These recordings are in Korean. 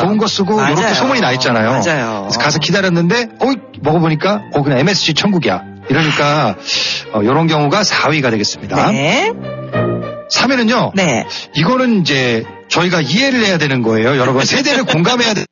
좋은 거 쓰고 맞아요. 이렇게 소문이 나 있잖아요. 맞아요. 그래서 가서 기다렸는데 먹어보니까 그냥 MSG 천국이야. 이러니까 이런 경우가 4위가 되겠습니다. 네. 3위는요. 네. 이거는 이제 저희가 이해를 해야 되는 거예요. 여러분 세대를 공감해야 돼.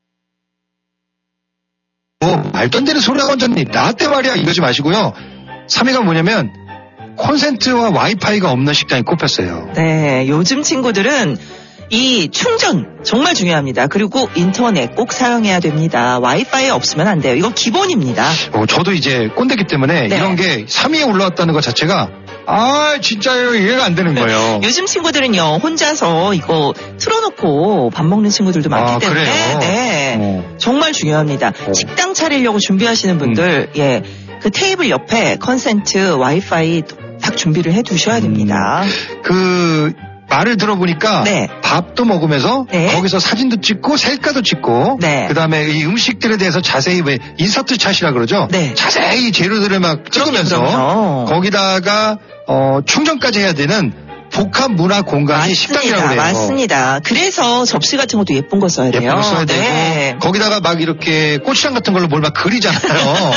말도 안 되는 소리가 원장님 나한테 말이야 이러지 마시고요. 3위가 뭐냐면 콘센트와 와이파이가 없는 식당이 꼽혔어요. 네, 요즘 친구들은 이 충전 정말 중요합니다. 그리고 인터넷 꼭 사용해야 됩니다. 와이파이 없으면 안 돼요. 이거 기본입니다. 저도 이제 꼰대기 때문에 네. 이런 게 3위에 올라왔다는 것 자체가 진짜요 이해가 안 되는 거예요. 요즘 친구들은요 혼자서 이거 틀어놓고 밥 먹는 친구들도 많기 때문에 그래요? 네, 정말 중요합니다. 식당 차리려고 준비하시는 분들 그 테이블 옆에 콘센트, 와이파이 딱 준비를 해두셔야 됩니다. 그 말을 들어보니까 네. 밥도 먹으면서 네. 거기서 사진도 찍고 셀카도 찍고 네. 그다음에 이 음식들에 대해서 자세히 왜 인서트 샷이라 그러죠. 네. 자세히 재료들을 막 찍으면서 그럼요. 거기다가 충전까지 해야 되는 복합 문화 공간이 식당이라고 그래요. 맞습니다. 그래서 접시 같은 것도 예쁜 거 써야 돼요. 예쁜 거 써야 되고 네. 거기다가 막 이렇게 고추장 같은 걸로 뭘 막 그리잖아요.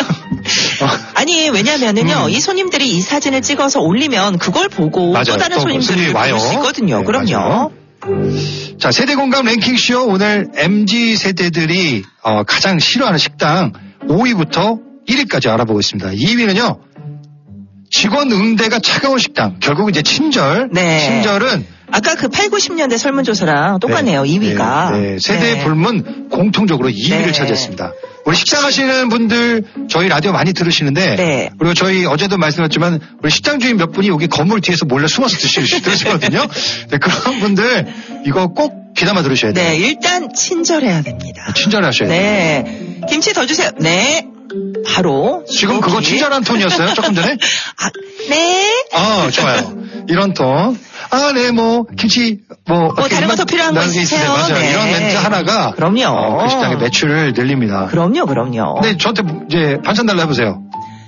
아니 왜냐면은요 이 손님들이 이 사진을 찍어서 올리면 그걸 보고 맞아요. 또 다른 또 손님들이 와요. 볼 수 있거든요. 네, 그럼요. 맞아요. 자, 세대공감 랭킹쇼 오늘 MZ 세대들이 가장 싫어하는 식당 5위부터 1위까지 알아보고 있습니다. 2위는요. 직원 응대가 차가운 식당. 결국 이제 친절. 네. 친절은 아까 그 8, 90년대 설문조사랑 똑같네요. 2위가. 네. 세대 네. 불문 공통적으로 2위를 네. 차지했습니다. 우리 식사하시는 분들 저희 라디오 많이 들으시는데 네. 그리고 저희 어제도 말씀드렸지만 우리 식당 주인 몇 분이 여기 건물 뒤에서 몰래 숨어서 드시거든요. 네, 그런 분들 이거 꼭 귀담아 들으셔야 돼요. 네, 일단 친절해야 됩니다. 친절하셔야 돼요. 네. 김치 더 주세요. 네. 바로. 지금 여기. 그거 친절한 톤이었어요? 조금 전에? 네. 좋아요. 이런 톤. 네, 김치, 다른 거 더 필요한 거 있으세요? 맞아요. 네. 이런 멘트 하나가. 그럼요. 그 식당의 매출을 늘립니다. 그럼요. 근데 저한테 이제 반찬 달라 해보세요.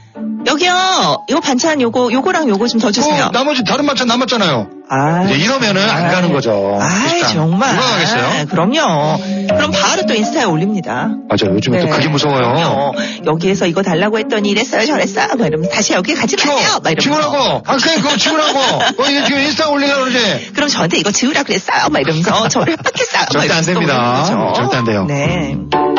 여기요. 이거 반찬 요거랑 요거 좀 더 주세요. 나머지 다른 반찬 남았잖아요. 이제 이러면은 안 가는 거죠. 식당. 정말. 누가 가겠어요? 그럼요. 그럼 바로 또 인스타에 올립니다. 맞아요. 요즘에 또 그게 무서워요. 그럼요. 여기에서 이거 달라고 했더니 이랬어요, 저랬어요. 막 이러면 다시 여기 가지 마세요. 막 이러면서. 지우라고. 그거 지우라고. 이게 지금 인스타 올리려고 그러지. 그럼 저한테 이거 지우라 그랬어요. 막 이러면서 저를 협박했어요. 절대 안 됩니다. 절대 안 돼요. 네.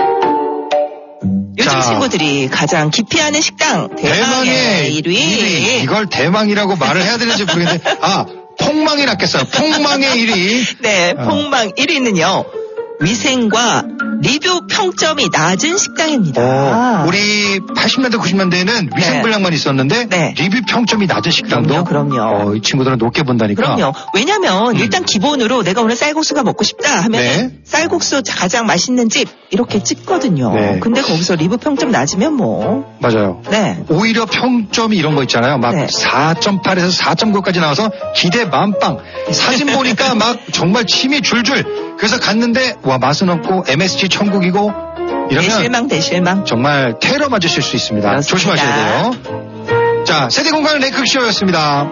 요즘 친구들이 가장 기피하는 식당 대망의 1위. 이걸 대망이라고 말을 해야 되는지 모르겠는데 폭망이 낫겠어요. 폭망의 1위. 네, 폭망 1위는요. 위생과 리뷰 평점이 낮은 식당입니다. 우리 80년대 90년대에는 위생불량만 있었는데 네. 리뷰 평점이 낮은 식당도 그럼요. 이 친구들은 높게 본다니까. 그럼요. 왜냐면 일단 기본으로 내가 오늘 쌀국수가 먹고 싶다 하면 네. 쌀국수 가장 맛있는 집 이렇게 찍거든요. 네. 근데 거기서 리뷰 평점 낮으면 뭐. 맞아요. 네. 오히려 평점이 이런 거 있잖아요. 막 네. 4.8에서 4.9까지 나와서 기대 만빵. 사진 보니까 막 정말 침이 줄줄. 그래서 갔는데 맛은 없고 MSG 천국이고 이러면 대실망. 정말 테러 맞으실 수 있습니다. 그렇습니다. 조심하셔야 돼요. 자, 세대공감 랭크쇼였습니다.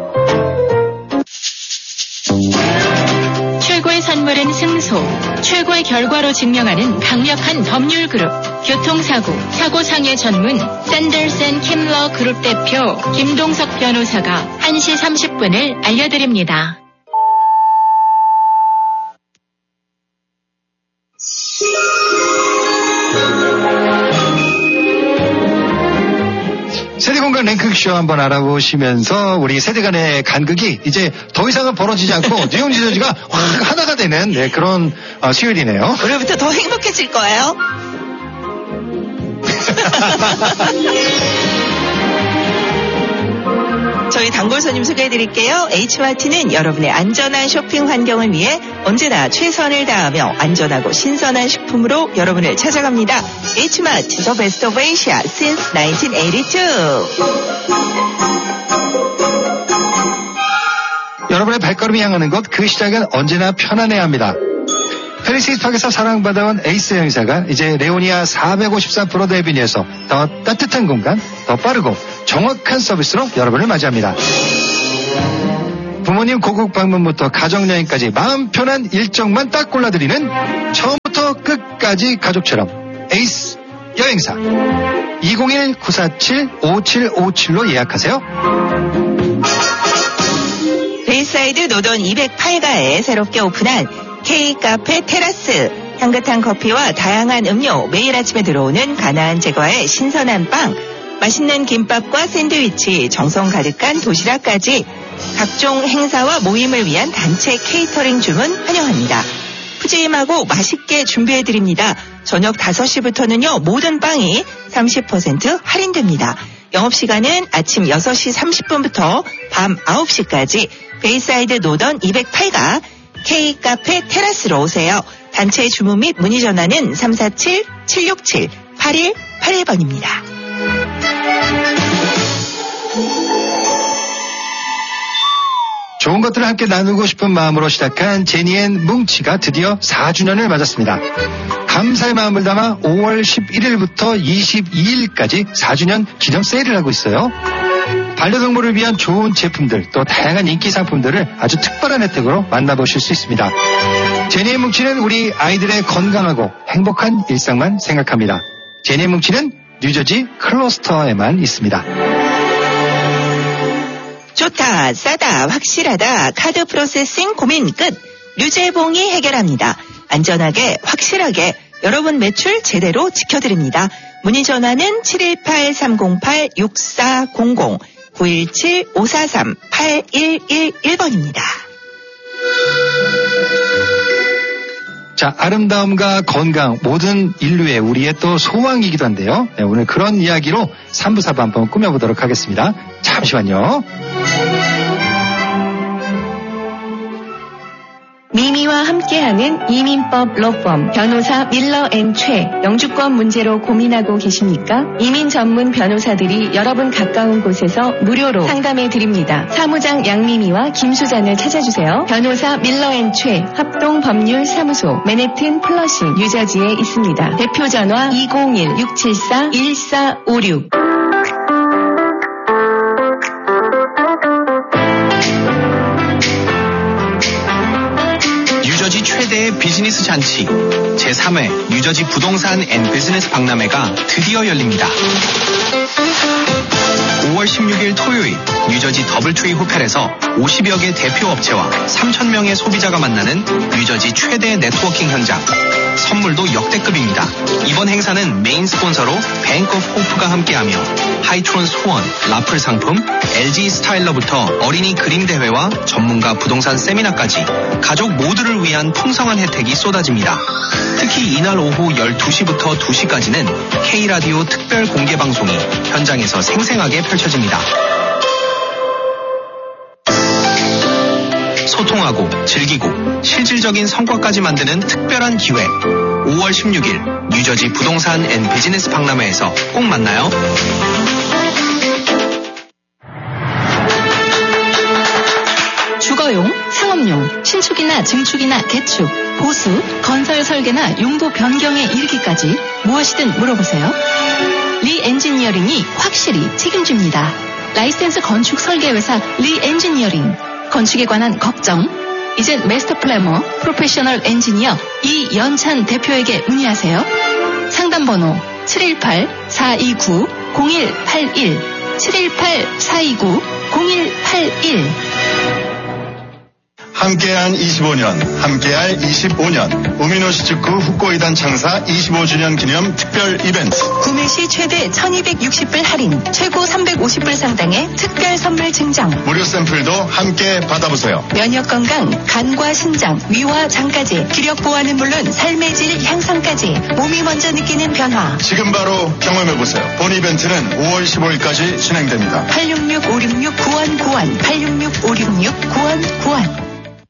최고의 선물은 승소, 최고의 결과로 증명하는 강력한 법률 그룹, 교통사고, 사고상해 전문 샌더슨 킴러 그룹 대표 김동석 변호사가 1시 30분을 알려드립니다. 세대공간 랭크쇼 한번 알아보시면서 우리 세대 간의 간극이 이제 더 이상은 벌어지지 않고 뉴용지저지가 확 하나가 되는 그런 수요일이네요. 오늘부터 더 행복해질 거예요. 저희 단골 손님 소개해드릴게요. H마트는 여러분의 안전한 쇼핑 환경을 위해 언제나 최선을 다하며 안전하고 신선한 식품으로 여러분을 찾아갑니다. H마트, The Best of Asia since 1982. 여러분의 발걸음이 향하는 곳 그 시작은 언제나 편안해야 합니다. 페리시스팍에서 사랑받아온 에이스 형사가 이제 레오니아 454 브로드 에비뉴에서 더 따뜻한 공간, 더 빠르고 정확한 서비스로 여러분을 맞이합니다. 부모님 고국 방문부터 가정여행까지 마음 편한 일정만 딱 골라드리는 처음부터 끝까지 가족처럼 에이스 여행사 201-947-5757로 예약하세요. 베이사이드 노던 208가에 새롭게 오픈한 K카페 테라스. 향긋한 커피와 다양한 음료, 매일 아침에 들어오는 가나안 제과의 신선한 빵, 맛있는 김밥과 샌드위치, 정성 가득한 도시락까지 각종 행사와 모임을 위한 단체 케이터링 주문 환영합니다. 푸짐하고 맛있게 준비해드립니다. 저녁 5시부터는요, 모든 빵이 30% 할인됩니다. 영업시간은 아침 6시 30분부터 밤 9시까지 베이사이드 노던 208가 K카페 테라스로 오세요. 단체 주문 및 문의 전화는 347-767-8181번입니다. 좋은 것들을 함께 나누고 싶은 마음으로 시작한 제니앤 뭉치가 드디어 4주년을 맞았습니다. 감사의 마음을 담아 5월 11일부터 22일까지 4주년 기념 세일을 하고 있어요. 반려동물을 위한 좋은 제품들, 또 다양한 인기 상품들을 아주 특별한 혜택으로 만나보실 수 있습니다. 제니앤 뭉치는 우리 아이들의 건강하고 행복한 일상만 생각합니다. 제니앤 뭉치는 뉴저지 클로스터에만 있습니다. 좋다, 싸다, 확실하다, 카드 프로세싱 고민 끝. 류재봉이 해결합니다. 안전하게, 확실하게 여러분 매출 제대로 지켜드립니다. 문의 전화는 718-308-6400, 917-543-8111번입니다. 자, 아름다움과 건강, 모든 인류의 우리의 또 소망이기도 한데요. 네, 오늘 그런 이야기로 3부, 4부 한번 꾸며보도록 하겠습니다. 잠시만요. 미미와 함께하는 이민법 로펌 변호사 밀러 앤 최. 영주권 문제로 고민하고 계십니까? 이민 전문 변호사들이 여러분 가까운 곳에서 무료로 상담해 드립니다. 사무장 양미미와 김수잔을 찾아주세요. 변호사 밀러 앤 최. 합동법률사무소 맨해튼 플러싱 뉴저지에 있습니다. 대표 전화 201-674-1456. 뉴저지 최대의 비즈니스 잔치 제3회 뉴저지 부동산 앤 비즈니스 박람회가 드디어 열립니다. 5월 16일 토요일 뉴저지 더블트리 호텔에서 50여 개 대표 업체와 3,000명의 소비자가 만나는 뉴저지 최대 네트워킹 현장. 선물도 역대급입니다. 이번 행사는 메인 스폰서로 뱅크 오브 호프가 함께하며 하이트론 소원, 라플 상품, LG 스타일러부터 어린이 그림 대회와 전문가 부동산 세미나까지 가족 모두를 위한 풍성한 혜택이 쏟아집니다. 특히 이날 오후 12시부터 2시까지는 K라디오 특별 공개 방송이 현장에서 생생하게 펼쳐집니다. 소통하고 즐기고 실질적인 성과까지 만드는 특별한 기회. 5월 16일 뉴저지 부동산 앤 비즈니스 박람회에서 꼭 만나요. 주거용, 상업용, 신축이나 증축이나 개축, 보수, 건설 설계나 용도 변경에 이르기까지 무엇이든 물어보세요. 리 엔지니어링이 확실히 책임집니다. 라이센스 건축 설계회사 리 엔지니어링. 건축에 관한 걱정, 이젠 마스터 플래머, 프로페셔널 엔지니어 이연찬 대표에게 문의하세요. 상담번호 718-429-0181, 718-429-0181. 함께한 25년, 함께할 25년, 우미노시츠쿠 후코이단 창사 25주년 기념 특별 이벤트. 구매 시 최대 1260불 할인, 최고 350불 상당의 특별 선물 증정. 무료 샘플도 함께 받아보세요. 면역 건강, 간과 신장, 위와 장까지, 기력 보완은 물론 삶의 질 향상까지 몸이 먼저 느끼는 변화. 지금 바로 경험해보세요. 본 이벤트는 5월 15일까지 진행됩니다. 866-566-9191, 866-566-9191.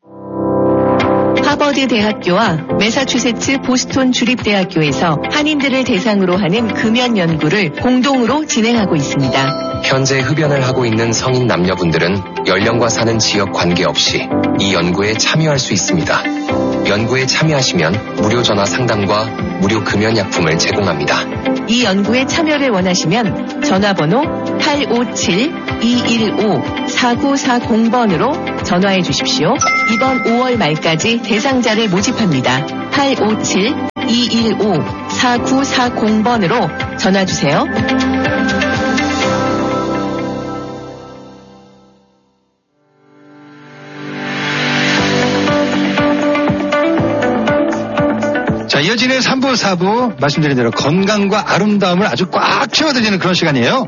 하버드 대학교와 매사추세츠 보스턴 주립대학교에서 한인들을 대상으로 하는 금연 연구를 공동으로 진행하고 있습니다. 현재 흡연을 하고 있는 성인 남녀분들은 연령과 사는 지역 관계없이 이 연구에 참여할 수 있습니다. 연구에 참여하시면 무료 전화 상담과 무료 금연약품을 제공합니다. 이 연구에 참여를 원하시면 전화번호 857-215-4940번으로 전화해 주십시오. 이번 5월 말까지 대상자를 모집합니다. 857-215-4940 0215-4940번으로 전화주세요. 자, 이어지는 3부, 4부 말씀드린 대로 건강과 아름다움을 아주 꽉 채워드리는 그런 시간이에요.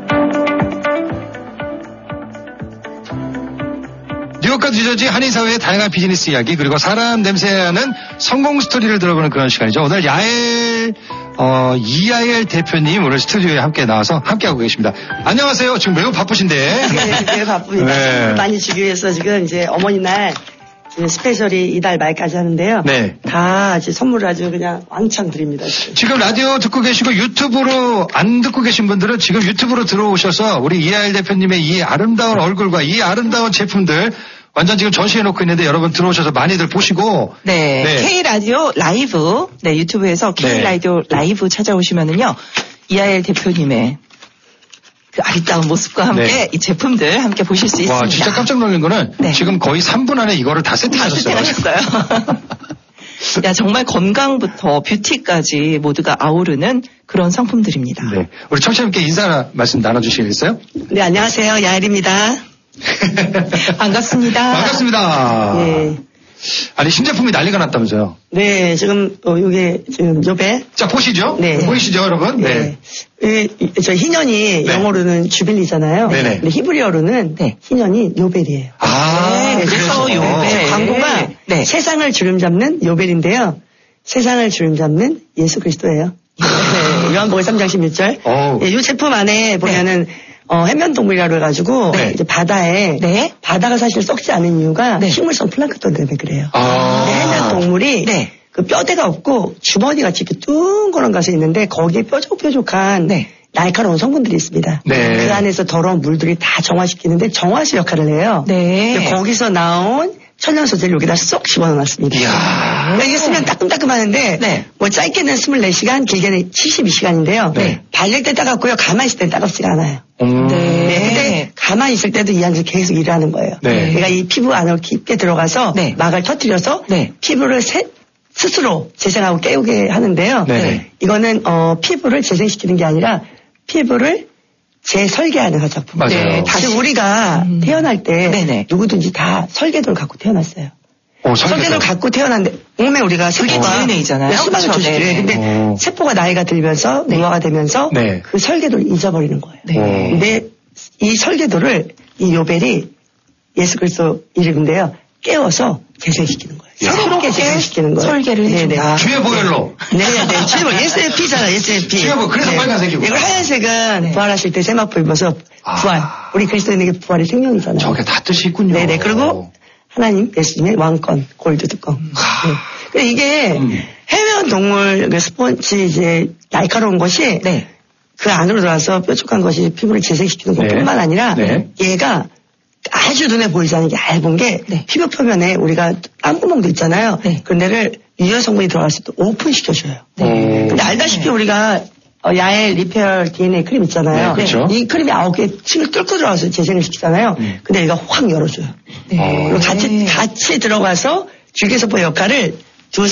뉴욕과 뉴저지 한인사회의 다양한 비즈니스 이야기 그리고 사람 냄새나는 성공 스토리를 들어보는 그런 시간이죠. 오늘 이야엘 대표님 오늘 스튜디오에 함께 나와서 함께하고 계십니다. 안녕하세요. 지금 매우 바쁘신데. 네, 바쁩니다. 네. 많이 주기 위해서 지금 이제 어머니날 스페셜이 이달 말까지 하는데요. 네. 다 이제 선물을 아주 그냥 왕창 드립니다. 지금 라디오 듣고 계시고 유튜브로 안 듣고 계신 분들은 지금 유튜브로 들어오셔서 우리 이하일 대표님의 이 아름다운 얼굴과 이 아름다운 제품들 완전 지금 전시해놓고 있는데 여러분 들어오셔서 많이들 보시고. 네. 네. K라디오 라이브. 네, 유튜브에서 K라디오 라이브 찾아오시면은요. 이하일 대표님의 그 아리따운 모습과 함께 네. 이 제품들 함께 보실 수 있습니다. 와, 진짜 깜짝 놀란 거는 네. 지금 거의 3분 안에 이거를 다 세팅하셨어요. 야, 정말 건강부터 뷰티까지 모두가 아우르는 그런 상품들입니다. 네. 우리 청취자님께 인사 말씀 나눠주시겠어요? 네, 안녕하세요. 야엘입니다. 반갑습니다. 반갑습니다. 네. 아니, 신제품이 난리가 났다면서요? 네, 지금, 요게, 지금, 요배. 자, 보시죠? 네. 보이시죠, 여러분? 네. 저 희년이 네. 영어로는 주빌리잖아요. 네네. 근데 히브리어로는 네. 희년이 요벨이에요. 아, 네, 그래서 그래서 요벨. 광고가 네. 세상을 주름잡는 요벨인데요. 세상을 주름잡는 예수 그리스도예요. 네, 요한복음 3장 16절. 어우. 네, 이 제품 안에 보면은 해면동물이라고 해가지고 네. 이제 바다에 네. 바다가 사실 썩지 않은 이유가 네. 식물성 플랑크톤 때문에 그래요. 아. 해면동물이 네. 그 뼈대가 없고 주머니같이 이렇게 둥그런 것이 있는데 거기에 뾰족뾰족한 네. 날카로운 성분들이 있습니다. 네. 그 안에서 더러운 물들이 다 정화시키는데 정화수 역할을 해요. 네. 근데 거기서 나온 천연 소재를 여기다 쏙 집어넣어놨습니다. 이야. 이게 쓰면 따끔따끔하는데 네. 뭐 짧게는 24시간, 길게는 72시간인데요. 네. 발릴 때 따갑고요. 가만히 있을 때 따갑지가 않아요. 네. 근데 가만히 있을 때도 이 안에서 계속 일하는 거예요. 네. 그러니까 이 피부 안으로 깊게 들어가서 네. 막을 터뜨려서 네. 피부를 스스로 재생하고 깨우게 하는데요. 네. 이거는 피부를 재생시키는 게 아니라 피부를 재설계하는 화장품. 맞아요. 네, 다시 우리가 태어날 때 네네. 누구든지 다 설계도를 갖고 태어났어요. 설계도를 설계도. 갖고 태어났는데 몸에 우리가 세포가 DNA잖아요. 수많은 그렇죠. 조직이 네. 근데 세포가 나이가 들면서 노화가 되면서 네. 그 설계도를 잊어버리는 거예요. 네. 근데 이 설계도를 이 요벨이 예수 그리스도 이름인데요. 깨워서 재생시키는 거예요. 새롭게 재생시키는 거예요. 설계를 해준다. 주의 보혈로. 네, 주의보 SFP잖아, SFP. 주의보, 그래서 빨간색이고. 이걸 하얀색은 네. 부활하실 때 세마포 입어서 부활. 우리 그리스도인에게 부활의 생명이잖아요. 저게 다 뜻이 있군요. 네네. 그리고 하나님 예수님의 왕권, 골드 뚜껑. 네. 근데 이게 해외 동물 그 스폰지 이제 날카로운 것이 네. 그 안으로 들어와서 뾰족한 것이 피부를 재생시키는 네. 것뿐만 아니라 네. 얘가 아주 눈에 보이지 않는 게 얇은 게 네. 피부 표면에 우리가 땀구멍도 있잖아요. 네. 그런 데를 유효 성분이 들어갔을 때 오픈시켜줘요. 네. 근데 알다시피 우리가 야엘 리페어 DNA 크림 있잖아요. 네, 그렇죠. 이 크림이 9개 침을 뚫고 들어가서 재생을 시키잖아요. 근데 얘가 확 열어줘요. 네. 그리고 같이 들어가서 줄기세포 역할을 두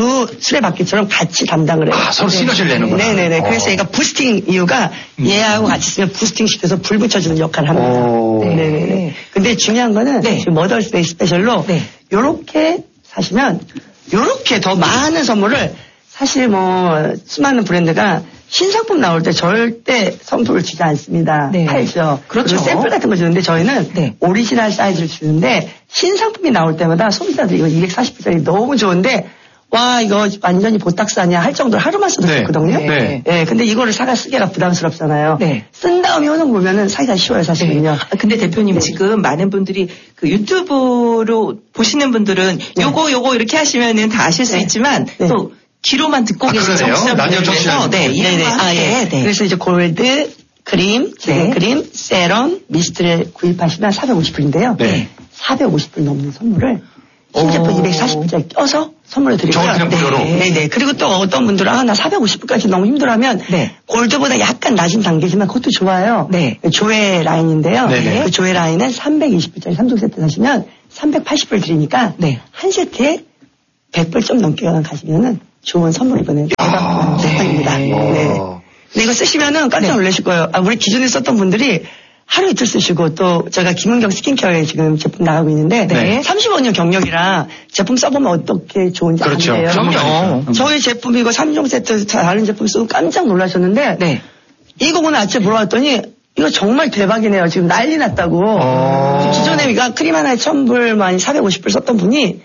수레바퀴처럼 같이 담당을 해요. 아, 서로 시너지를 내는구나. 네네네. 그래서 얘가 부스팅 이유가 얘하고 같이 쓰면 부스팅 시켜서 불 붙여주는 역할을 합니다. 네네네. 근데 중요한 거는 네. 지금 머더스데이 스페셜로 네. 요렇게 사시면 요렇게 더 많은 선물을 사실 뭐 수많은 브랜드가 신상품 나올 때 절대 선물을 주지 않습니다. 네. 팔죠. 그렇죠. 그리고 샘플 같은 거 주는데 저희는 네. 오리지널 사이즈를 주는데 신상품이 나올 때마다 소비자들이 이거 240불짜리 너무 좋은데 와 이거 완전히 보탁사냐 할 정도로 하루만 써도 네. 좋거든요. 네. 네, 근데 이거를 쓰기가 부담스럽잖아요. 네. 쓴 다음에 효능 보면은 사기가 쉬워요 사실은요. 아, 근데 대표님 지금 많은 분들이 그 유튜브로 보시는 분들은 요거 이렇게 하시면은 다 아실 수 있지만 네. 또 귀로만 듣고 아, 계신 그러네요. 라디오 청취자분들 위해서 네, 이름과 함께 네. 그래서 이제 골드 크림, 네. 크림, 세럼, 미스트를 구입하시면 450불인데요. 네. 450불 넘는 선물을 신제품 240불짜리 껴서 선물을 드리고요. 저걸 그냥 무료로? 네네. 그리고 또 어떤 분들은 나 450불까지 너무 힘들어하면 네. 골드보다 약간 낮은 단계지만 그것도 좋아요. 네. 조회 라인인데요. 네네. 그 조회 라인은 320불짜리 3종 세트 사시면 380불 드리니까 네. 한 세트에 100불 좀 넘게 가시면은 좋은 선물 이번에 대박 사건입니다. 네. 근데 이거 쓰시면은 깜짝 놀라실 거예요. 우리 기존에 썼던 분들이 하루 이틀 쓰시고 또 제가 김은경 스킨케어에 지금 제품 나가고 있는데 35년 경력이라 제품 써보면 어떻게 좋은지 그렇죠. 아는데요. 그럼요. 저희 제품 이거 3종 세트 다른 제품 쓰고 깜짝 놀라셨는데 이거 오늘 아침에 물어봤더니 이거 정말 대박이네요. 지금 난리 났다고. 기존에 우리가 크림 하나에 1,000불, 450불 썼던 분이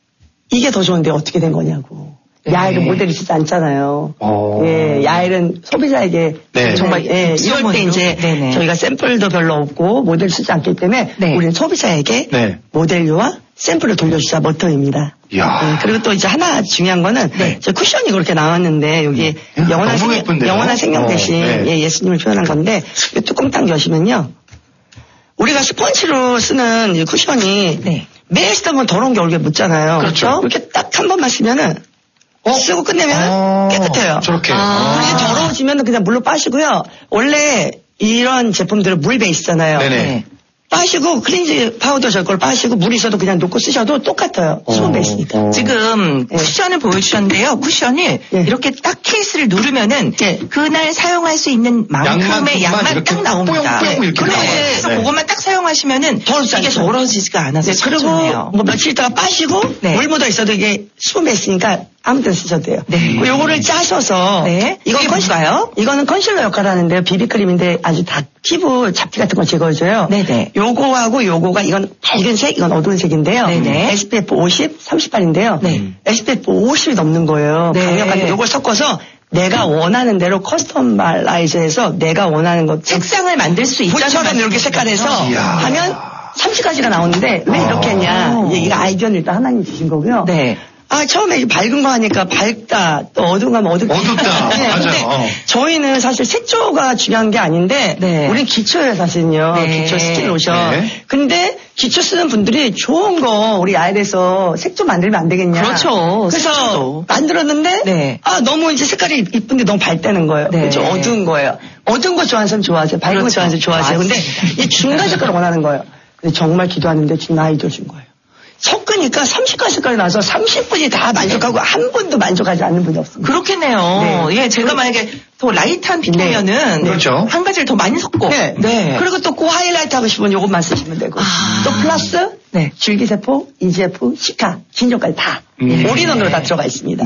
이게 더 좋은데 어떻게 된 거냐고. 야일은 모델이 쓰지 않잖아요. 예, 야일은 소비자에게 정말 이럴 때 이제 저희가 샘플도 별로 없고 모델 쓰지 않기 때문에 우리는 소비자에게 모델료와 샘플을 돌려주자 모토입니다. 그리고 또 이제 하나 중요한 거는 저 쿠션이 그렇게 나왔는데 여기 영원한 생명 대신 예수님을 표현한 건데 이 뚜껑 딱 여시면요. 우리가 스펀지로 쓰는 이 쿠션이 매일 쓰던 건 더러운 게 얼굴에 묻잖아요. 그렇죠. 이렇게 딱 한 번만 쓰면은 쓰고 끝내면 깨끗해요. 저렇게. 그게 더러워지면 그냥 물로 빠시고요. 원래 이런 제품들은 물 베이스잖아요. 네네. 빠시고 클린즈 파우더 저걸 빠시고 물 있어도 그냥 놓고 쓰셔도 똑같아요. 수분 베이스니까. 지금 쿠션을 보여주셨는데요. 쿠션을 이렇게 딱 케이스를 누르면은 그날 사용할 수 있는 만큼의 양만 딱 나옵니다. 그래서 그것만 딱 사용하시면은 이게 더러워지지가 않아서 그리고 뭐 며칠 있다가 빠시고 물 묻어 있어도 이게 수분 베이스니까 아무 데나 쓰셔도 돼요. 그리고 요거를 짜셔서 이건 뭔가요? 이거는 컨실러 역할을 하는데요. 비비크림인데 아주 다 피부 잡티 같은 거 제거해줘요. 요거하고 요거가 이건 밝은색, 이건 어두운 색인데요. SPF 50, 38인데요. SPF 50이 넘는 거예요. 강력한데 요걸 섞어서 내가 원하는 대로 커스터마이즈해서 내가 원하는 것 색상을 만들 수 있다는 붓처럼 이렇게 색깔해서 하면 30가지가 나오는데 왜 이렇게 했냐. 이게 아이디어는 일단 하나님 주신 거고요. 처음에 밝은 거 하니까 밝다, 또 어두운 거 하면 어둡다. 맞아요. 저희는 사실 색조가 중요한 게 아닌데, 우린 기초예요, 사실은요. 기초 스킨 로션. 근데 기초 쓰는 분들이 좋은 거 우리 아이에서 색조 만들면 안 되겠냐. 그렇죠. 그래서 색조도. 만들었는데, 너무 이제 색깔이 이쁜데 너무 밝다는 거예요. 좀 어두운 거예요. 어두운 거 좋아하는 사람 좋아하세요. 밝은 거 좋아하는 사람 좋아하세요. 근데 이 중간 색깔을 원하는 거예요. 근데 정말 기도하는데 지금 아이디어 준 거예요. 섞으니까 30가지까지 나서 30분이 다 만족하고 한 분도 만족하지 않는 분이 없습니다. 그렇겠네요. 제가 만약에 더 라이트한 피부면은 그렇죠. 한 가지를 더 많이 섞고. 그리고 또 그 하이라이트 하고 싶으면 이것만 쓰시면 되고. 또 플러스 줄기세포, EGF, 시카, 진정까지 다 올인원으로 다 들어가 있습니다.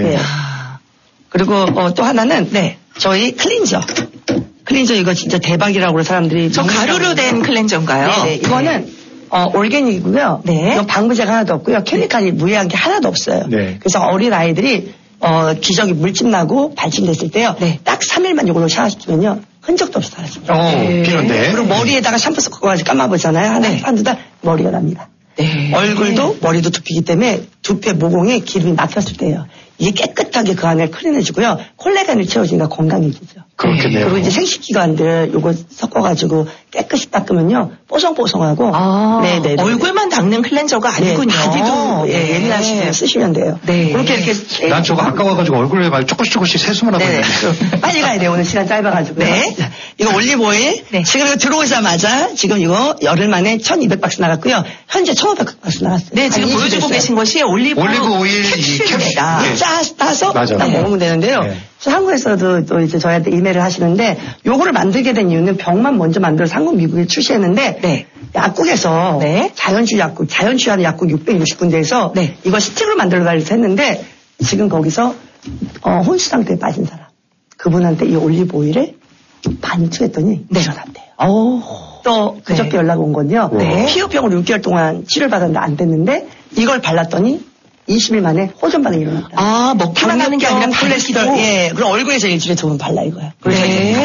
그리고 또 하나는 저희 클린저. 클린저 이거 진짜 대박이라고 사람들이. 저 가루로 된 클렌저인가요? 이거는 올게닉이고요. 이건 방부제가 하나도 없고요. 케미칼이 무해한 게 하나도 없어요. 그래서 어린 아이들이 기저귀 물집 나고 발진됐을 때요. 딱 3일만 이걸로 샤워시키면요. 흔적도 없이 사라집니다. 필요한데. 그리고 머리에다가 샴푸 섞어가지고 감아보잖아요. 한두달 머리가 납니다. 얼굴도 머리도 두피기 때문에 두피 모공에 기름이 막혔을 때예요. 이게 깨끗하게 그 안을 클린해주고요. 콜라겐을 채워주니까 건강해지죠. 그렇겠네요. 그리고 이제 생식기관들 요거 섞어가지고 깨끗이 닦으면요. 뽀송뽀송하고. 얼굴만 닦는 클렌저가 아니군요. 바디도 예민하시면 쓰시면 돼요. 그렇게 이렇게. 난 저거 아까워가지고 얼굴에 막 조금씩 세수만 하고 있는데. 빨리 가야 돼요. 오늘 시간 짧아가지고. 이거 올리브오일. 지금 이거 들어오자마자 지금 이거 열흘 만에 1200박스 나갔고요. 현재 1500박스 나갔어요. 지금 보여주고 계신 것이 올리브오일 캡슐입니다. 따서 딱 먹으면 되는데요. 한국에서도 또 이제 저희한테 이메일을 하시는데 요거를 만들게 된 이유는 병만 먼저 만들어서 한국 미국에 출시했는데 약국에서 자연치 약국, 자연치유하는 약국 660군데에서 이걸 스틱으로 만들어달라고 했는데 지금 거기서 혼수 상태에 빠진 사람 그분한테 이 올리브 오일을 반투했더니 일어났대요. 또 그저께 연락 온 건요. 피부병으로 6개월 동안 치료를 받았는데 안 됐는데 이걸 발랐더니 20일 만에 호전 반응이 일어났다. 먹기만 하는 게 아니라 콜레스테롤. 그럼 얼굴에서 일주일에 2번 발라 이거야. 그래서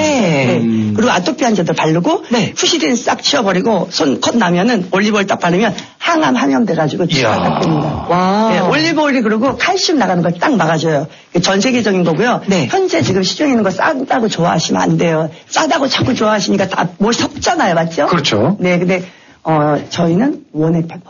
그리고 아토피 환자들 바르고 후시딘 싹 치워버리고 손 컷 나면은 올리브오일 딱 바르면 항암 함염돼가지고 치료가 딱 됩니다. 올리브오일이 그리고 칼슘 나가는 걸 딱 막아줘요. 전 세계적인 거고요. 현재 지금 시중에 있는 거 싸다고 좋아하시면 안 돼요. 싸다고 자꾸 좋아하시니까 다 뭘 섞잖아요, 맞죠? 그렇죠. 근데 저희는 원액 100%.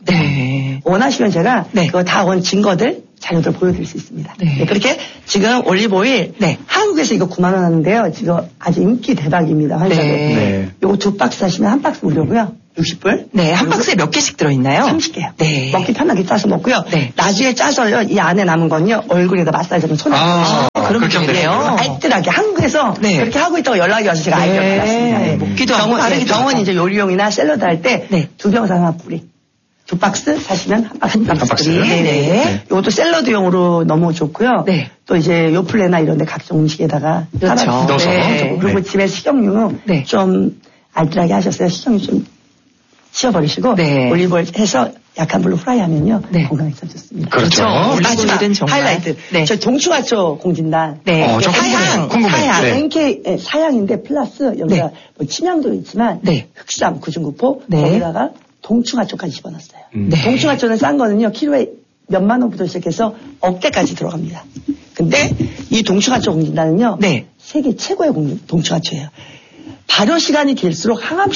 원하시면 제가 그거 다 원 증거들 자료들 보여드릴 수 있습니다. 그렇게 지금 올리브오일 한국에서 이거 9만 원 하는데요. 지금 아주 인기 대박입니다. 환자들. 요거 2박스 사시면 1박스 무료고요. 60불. 네, 한 박스에 몇 개씩 들어있나요? 30개요. 네. 먹기 편하게 짜서 먹고요. 네. 나중에 짜서요, 이 안에 남은 건요, 얼굴에다 마사지하면 손에. 그런 분이에요. 알뜰하게 한국에서 네. 그렇게 하고 있다고 연락이 와서 제가 아이디어를 받았습니다. 네. 먹기도 하고 병원 이제 요리용이나 샐러드 할 때 두 병상 하나 뿌리. 2박스 사시면 한 박스. 네. 이것도 샐러드용으로 너무 좋고요. 네. 또 이제 요플레나 이런 데 각종 음식에다가 그렇죠. 넣어서. 네. 그리고 네. 집에 식용유 네. 좀 알뜰하게 하셨어요. 식용유 좀 치워버리시고 네. 올리브오일 해서 약한 불로 프라이하면요. 네. 건강에 참 좋습니다. 그렇죠. 마지막 올리브오일은 정말. 하이라이트. 네. 저 동충하초 공진단. 네. 저 궁금해. 사양. 네. NK 사양인데 플러스 여기가 네. 뭐 침향도 있지만 네. 흑삼 구중구포 네. 거기다가 동충하초까지 집어넣었어요. 네. 동충하초는 싼 거는요. 키로에 몇만 원부터 시작해서 억대까지 들어갑니다. 근데 이 동충하초 공진단은요. 네. 세계 최고의 동충하초예요. 발효 시간이 길수록 항암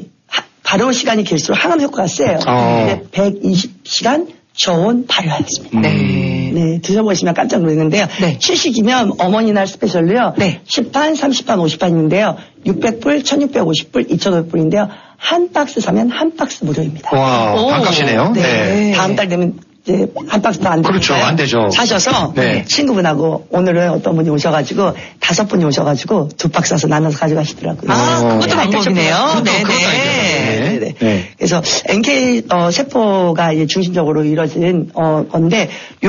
효과가 세요. 근데 120시간 저온 발효하였습니다. 네, 드셔보시면 깜짝 놀랐는데요. 네. 출시기념 어머니날 스페셜로요. 네. 10판, 30판, 50판 있는데요. 600불, 1650불, 2500불인데요. 한 박스 사면 한 박스 무료입니다. 와, 반값이네요. 네. 네. 다음 달 되면 이제 한 박스 더 안 되니까요. 그렇죠, 안 되죠. 사셔서 네. 친구분하고 오늘은 어떤 분이 오셔가지고 5분이 오셔가지고 2박스 사서 나눠서 가져가시더라고요. 그것도 방법이네요. 네. 네. 그래서 NK 세포가 이제 중심적으로 이루어진 건데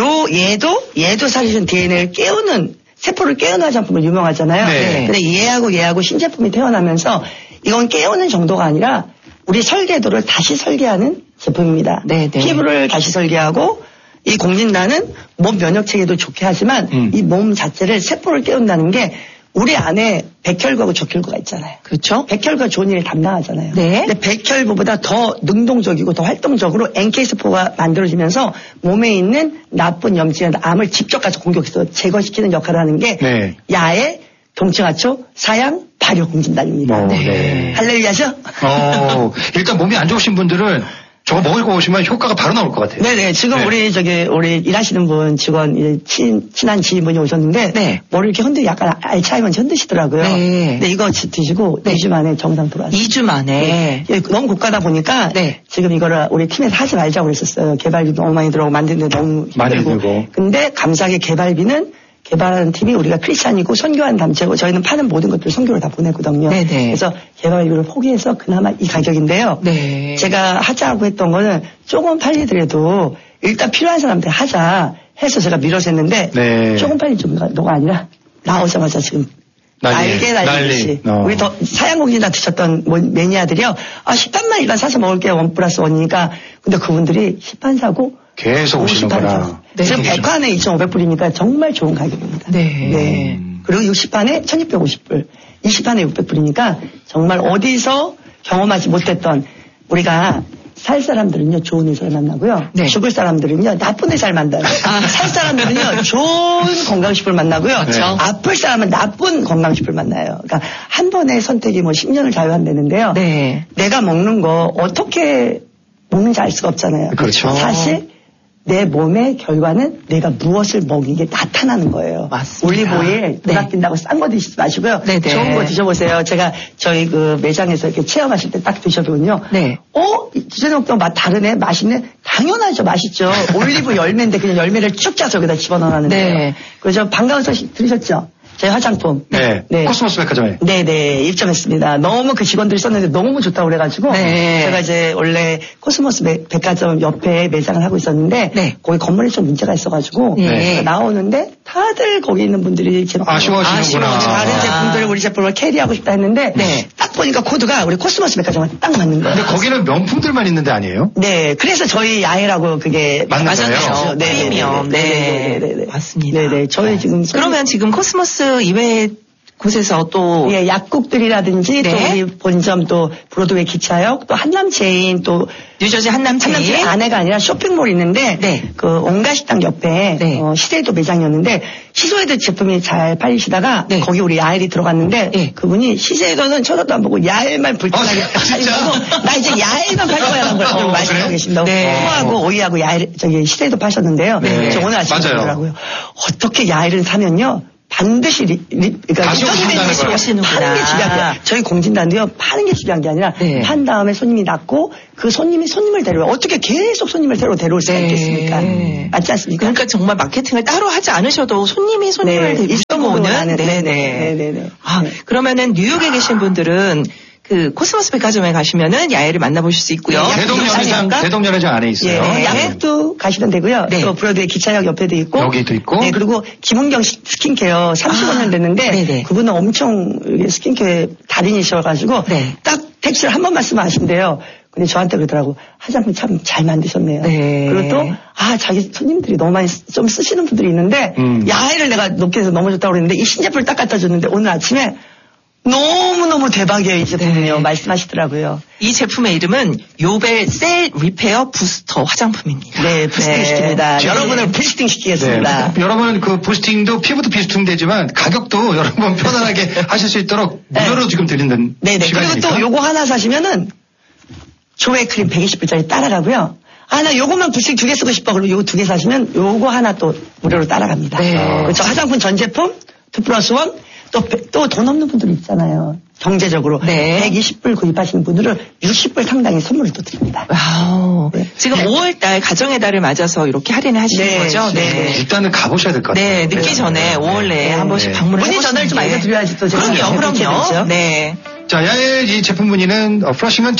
얘도 사실은 DNA를 깨우는 세포를 깨우는 화장품으로 유명하잖아요. 네. 근데 얘하고 신제품이 태어나면서 이건 깨우는 정도가 아니라 우리 설계도를 다시 설계하는 제품입니다. 네. 피부를 다시 설계하고 이 공진단은 몸 면역 체계도 좋게 하지만 이 몸 자체를 세포를 깨운다는 게 우리 안에 백혈구하고 적혈구가 있잖아요. 그렇죠. 백혈구가 좋은 일을 담당하잖아요. 네. 근데 백혈구보다 더 능동적이고 더 활동적으로 NK세포가 만들어지면서 몸에 있는 나쁜 염증이나 암을 직접 가서 공격해서 제거시키는 역할을 하는 게 네. 야의 동충하초 사양 발효 공진단입니다. 네. 할렐루야죠? 일단 몸이 안 좋으신 분들은 저거 먹고 오시면 효과가 바로 나올 것 같아요. 네네. 지금 네. 우리 일하시는 분 직원, 친한 지인분이 오셨는데, 네. 머리를 이렇게 약간 알츠하이머인지 흔드시더라고요. 네. 근데 이거 드시고 2주 만에 정상 돌아왔어요. 2주 만에. 네. 너무 고가다 보니까, 네. 지금 이거를 우리 팀에서 하지 말자고 그랬었어요. 개발비 너무 많이 들어가고 만드는데 너무 많이 힘들고. 들고. 근데 감사하게 개발하는 팀이 우리가 크리스찬이고 선교하는 단체고 저희는 파는 모든 것들을 선교로 다 보내거든요. 네네. 그래서 개발비를 포기해서 그나마 이 가격인데요. 네. 제가 하자고 했던 거는 조금 팔리더라도 일단 필요한 사람한테 하자 해서 제가 밀어서 했는데 네. 조금 팔린 정도가 아니라 나오자마자 지금 날개 날리듯이 우리 더 사양공진단 드셨던 매니아들이요. 식판만 일단 사서 먹을게요. 1+1이니까. 근데 그분들이 식판 사고 계속 오시는구나. 네. 지금 100판에 2,500불이니까 정말 좋은 가격입니다. 네. 그리고 60판에 1,650불, 20판에 600불이니까 정말 어디서 경험하지 못했던 우리가 살 사람들은요 좋은 의사를 만나고요. 네. 죽을 사람들은요 나쁜 의사를 만나요. 살 사람들은요 좋은 건강식품을 만나고요. 그렇죠. 아플 사람은 나쁜 건강식품을 만나요. 그러니까 한 번의 선택이 10년을 자유한다는데요. 네. 내가 먹는 거 어떻게 먹는지 알 수가 없잖아요. 그렇죠. 사실 내 몸의 결과는 내가 무엇을 먹는 게 나타나는 거예요. 맞습니다. 올리브오일 돈 아낀다고 싼 거 드시지 마시고요. 네네. 좋은 거 드셔보세요. 제가 저희 그 매장에서 이렇게 체험하실 때 딱 드셔보면요. 네. 주제농도 맛 다르네? 맛있네? 당연하죠. 맛있죠. 올리브 열매인데 그냥 열매를 쭉 짜서 여기다 집어넣어놨는데. 네. 그래서 반가운 소식 들으셨죠? 저희 화장품. 네. 코스모스 백화점에. 네네. 입점했습니다. 너무 그 직원들이 썼는데 너무 좋다고 그래가지고. 네. 제가 이제 원래 코스모스 백화점 옆에 매장을 하고 있었는데. 네. 거기 건물에 좀 문제가 있어가지고. 네. 나오는데 다들 거기 있는 분들이 아쉬워하시는구나. 다른 제품들을 우리 제품을 캐리하고 싶다 했는데. 네. 딱 보니까 코드가 우리 코스모스 백화점에 딱 맞는 거예요. 근데 거기는 명품들만 있는 데 아니에요? 네. 그래서 저희 야해라고 그게. 맞나요? 네. 프리미엄. 네. 맞습니다. 네네. 저희 지금. 그러면 지금 코스모스 이외에 곳에서 또 예, 약국들이라든지 네. 또 우리 본점 또 브로드웨이 기차역 또 한남체인 또 뉴저지 한남체인 안에가 아니라 쇼핑몰 있는데 네. 그 온가식당 옆에 네. 시세도 매장이었는데 시소에도 제품이 잘 팔리시다가 네. 거기 우리 야엘이 들어갔는데 네. 그분이 시세에서는 쳐다도 안 보고 야엘만 불편하게 나 이제 야엘만 팔 거야라는 걸 말씀하고 계십니다. 네. 호하고 오이하고 야엘 시세도 파셨는데요. 네. 저 오늘 아침에 맞아요. 보더라고요. 어떻게 야엘을 사면요 반드시 그러니까 다시 오신다는 걸. 파는 게 중요해요. 저희 공진단도요, 파는 게 중요한 게 아니라 판 다음에 손님이 낫고 그 손님이 손님을 데려와요. 어떻게 계속 손님을 데려올 수가 있겠습니까? 맞지 않습니까? 그러니까 정말 마케팅을 따로 하지 않으셔도 손님이 손님을 데리고 오는. 네네. 그러면은 뉴욕에 계신 분들은 그 코스모스 백화점에 가시면은 야외를 만나보실 수 있고요. 대동연회장 안에 있어요. 양국도 가시면 되고요. 또 브로드웨이 기차역 옆에도 있고. 여기도 있고. 네, 그리고 김은경 스킨케어 35년 됐는데 그분은 엄청 스킨케어 달인이셔가지고 딱 택시를 한 번만 쓰면 아신대요. 근데 저한테 그러더라고. 화장품 참 잘 만드셨네요. 그리고 또, 자기 손님들이 너무 많이 좀 쓰시는 분들이 있는데, 야외를 내가 높게 해서 너무 좋다고 그랬는데, 이 신제품을 딱 갖다 줬는데, 오늘 아침에 너무너무 대박이에요, 이 제품이요. 말씀하시더라고요. 이 제품의 이름은 요벨 셀 리페어 부스터 화장품입니다. 네, 부스팅 시킵니다. 여러분을 부스팅 시키겠습니다. 여러분 그 부스팅도 피부도 비스팅되지만 가격도 여러분 편안하게 하실 수 있도록 무료로 지금 드리는 시간이니까. 그리고 또 요거 하나 사시면은 조회 크림 120불짜리 따라가고요. 나 요거만 부스팅 2개 쓰고 싶어. 그리고 요거 2개 사시면 요거 하나 또 무료로 따라갑니다. 그렇죠. 화장품 전 제품 2+1 또 돈 없는 분들 있잖아요. 경제적으로 120불 구입하시는 분들은 60불 상당의 선물을 또 드립니다. 지금 5월달 가정의 달을 맞아서 이렇게 할인을 하시는 거죠? 일단은 가보셔야 될 것 같아요. 늦기 전에 5월 내에 한 번씩 방문을 해보시는 전화를 좀 알려드려야지 또 제가 그럼요. 네. 자, 야외 이 제품 문의는 플러싱은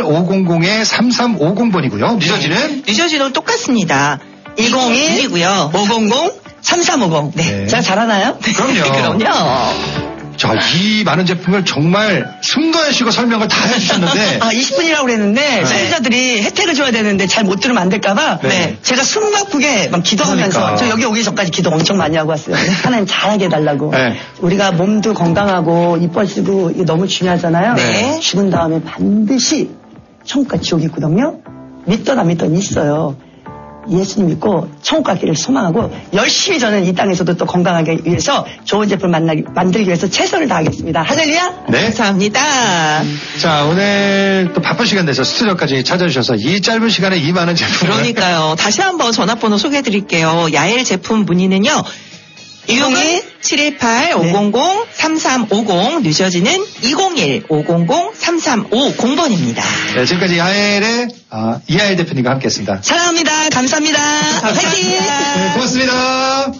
718-500-3350번이고요. 뉴저지는 똑같습니다. 101-500 3350. 네. 제가 잘하나요? 그럼요. 자, 이 많은 제품을 정말 숨가시고 설명을 다 해주셨는데. 20분이라고 그랬는데, 소비자들이 혜택을 줘야 되는데 잘 못 들으면 안 될까봐, 제가 숨 막히게 막 기도하면서, 그러니까. 저 여기 오기 전까지 기도 엄청 많이 하고 왔어요. 하나님 잘하게 해달라고. 우리가 몸도 건강하고 이뻐지고 이게 너무 중요하잖아요. 죽은 다음에 반드시 천국과 지옥이 있거든요. 믿던 안 믿던 있어요. 예수님 믿고 천국 가기를 소망하고 열심히 저는 이 땅에서도 또 건강하게 위해서 좋은 제품 만들기 위해서 최선을 다하겠습니다. 할렐루야. 네. 감사합니다. 자, 오늘 또 바쁜 시간 내서 스튜디오까지 찾아주셔서 이 짧은 시간에 이 많은 제품을. 그러니까요. 다시 한번 전화번호 소개해드릴게요. 야엘 제품 문의는요. 201-718-500-3350 뉴저지는 201-500-3350번입니다. 네, 지금까지 야엘의 이하엘 대표님과 함께했습니다. 사랑합니다. 감사합니다. 화이팅! 네, 고맙습니다.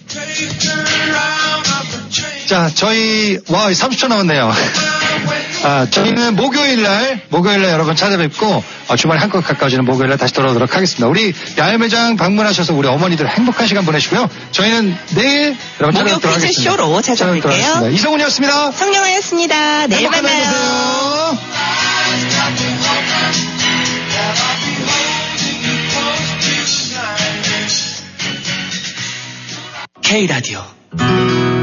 자, 저희 30초 남았네요. 저희는 목요일날 여러분 찾아뵙고 주말에 한껏 가까워지는 목요일날 다시 돌아오도록 하겠습니다. 우리 야외 매장 방문하셔서 우리 어머니들 행복한 시간 보내시고요. 저희는 내일 여러분 찾아뵙도록 하겠습니다. 목요 퀴즈쇼로 찾아뵐게요. 이성훈이었습니다. 성령아였습니다. 내일 만나요. K라디오